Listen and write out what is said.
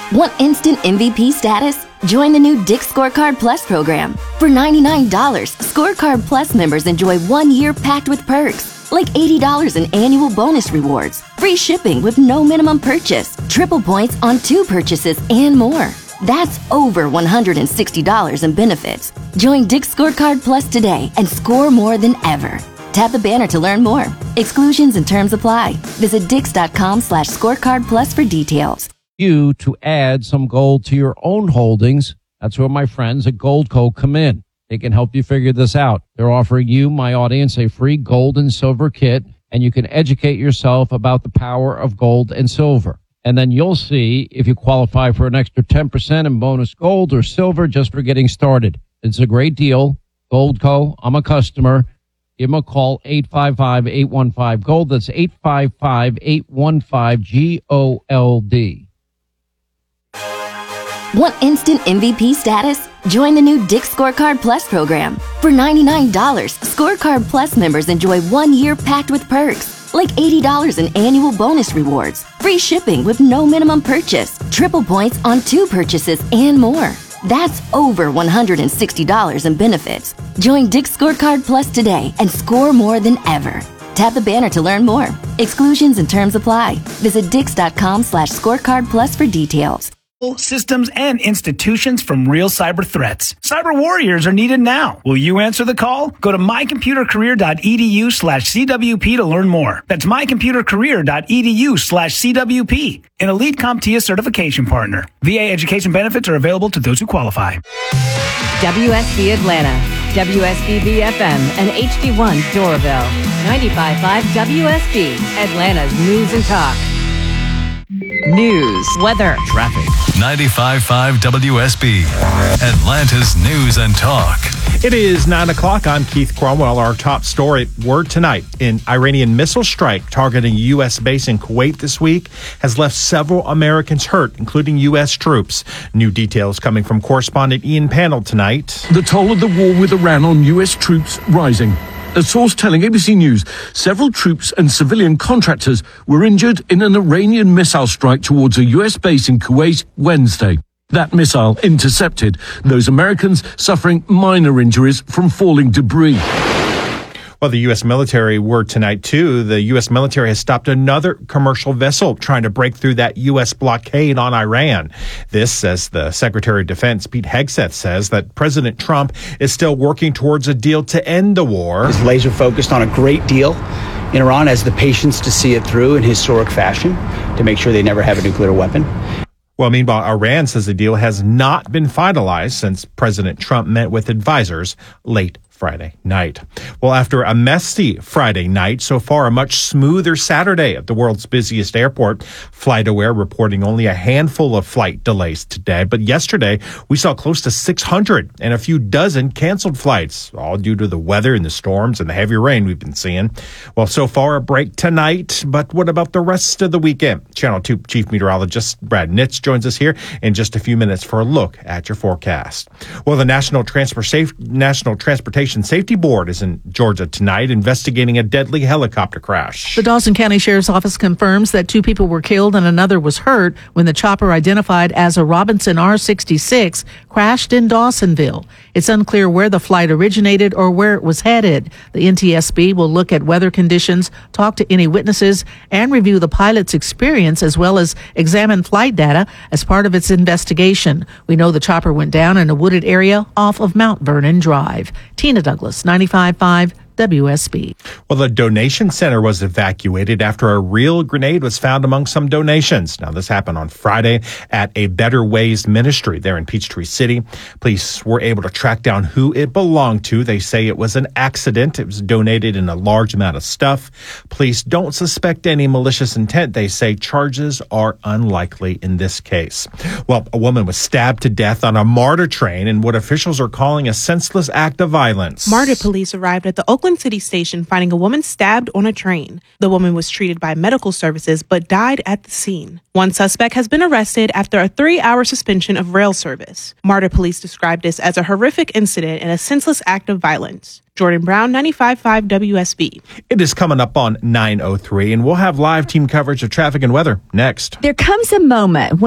Want instant MVP status? Join the new Dick's Scorecard Plus program. For $99, Scorecard Plus members enjoy 1 year packed with perks, like $80 in annual bonus rewards, free shipping with no minimum purchase, triple points on 2 purchases, and more. That's over $160 in benefits. Join Dick's Scorecard Plus today and score more than ever. Tap the banner to learn more. Exclusions and terms apply. Visit dix.com/scorecard plus for details. You to add some gold to your own holdings. That's where my friends at Goldco come in. They can help you figure this out. They're offering you, my audience, a free gold and silver kit, and you can educate yourself about the power of gold and silver. And then you'll see if you qualify for an extra 10% in bonus gold or silver just for getting started. It's a great deal. Goldco, I'm a customer. Give them a call, 855-815-GOLD. That's 855-815-GOLD. Want instant MVP status? Join the new Dick's Scorecard Plus program. For $99, Scorecard Plus members enjoy 1 year packed with perks, like $80 in annual bonus rewards, free shipping with no minimum purchase, triple points on 2 purchases, and more. That's over $160 in benefits. Join Dick's Scorecard Plus today and score more than ever. Tap the banner to learn more. Exclusions and terms apply. Visit dix.com/scorecard plus for details. Systems and institutions from real cyber threats. Cyber warriors are needed now. Will you answer the call? Go to mycomputercareer.edu/CWP to learn more. That's mycomputercareer.edu/CWP. An Elite CompTIA certification partner. VA education benefits are available to those who qualify. WSB Atlanta, WSBB FM, and HD1 Doraville. 95.5 WSB, Atlanta's News and Talk. News, weather, traffic. 95.5 WSB, Atlanta's News and Talk. It is 9 o'clock. I'm Keith Cromwell. Our top story, word tonight, an Iranian missile strike targeting a U.S. base in Kuwait this week has left several Americans hurt, including U.S. troops. New details coming from correspondent Ian Pannell tonight. The toll of the war with Iran on U.S. troops rising. A source telling ABC News several troops and civilian contractors were injured in an Iranian missile strike towards a U.S. base in Kuwait Wednesday. That missile intercepted those Americans suffering minor injuries from falling debris. Well, the U.S. military word tonight, too. The U.S. military has stopped another commercial vessel trying to break through that U.S. blockade on Iran. This, as the Secretary of Defense, Pete Hegseth, says that President Trump is still working towards a deal to end the war. He's laser focused on a great deal. And Iran has the patience to see it through in historic fashion to make sure they never have a nuclear weapon. Well, meanwhile, Iran says the deal has not been finalized since President Trump met with advisors late Friday night. Well, after a messy Friday night, so far a much smoother Saturday at the world's busiest airport. FlightAware reporting only a handful of flight delays today, but yesterday we saw close to 600 and a few dozen canceled flights, all due to the weather and the storms and the heavy rain we've been seeing. Well, so far a break tonight, but what about the rest of the weekend? Channel 2 Chief Meteorologist Brad Nitz joins us here in just a few minutes for a look at your forecast. Well, the National Transportation Safety Board is in Georgia tonight investigating a deadly helicopter crash. The Dawson County Sheriff's Office confirms that 2 people were killed and another was hurt when the chopper identified as a Robinson R-66 crashed in Dawsonville. It's unclear where the flight originated or where it was headed. The NTSB will look at weather conditions, talk to any witnesses, and review the pilot's experience as well as examine flight data as part of its investigation. We know the chopper went down in a wooded area off of Mount Vernon Drive. Tina Douglas, 95.5 WSB. Well, the donation center was evacuated after a real grenade was found among some donations. Now, this happened on Friday at a Better Ways ministry there in Peachtree City. Police were able to track down who it belonged to. They say it was an accident. It was donated in a large amount of stuff. Police don't suspect any malicious intent. They say charges are unlikely in this case. Well, a woman was stabbed to death on a MARTA train in what officials are calling a senseless act of violence. MARTA police arrived at the Oakland City Station finding a woman stabbed on a train. The woman was treated by medical services but died at the scene. One suspect has been arrested after a 3-hour suspension of rail service. MARTA police described this as a horrific incident and a senseless act of violence. Jordan Brown, 95.5 WSB. It is coming up on 9:03, and we'll have live team coverage of traffic and weather next. There comes a moment when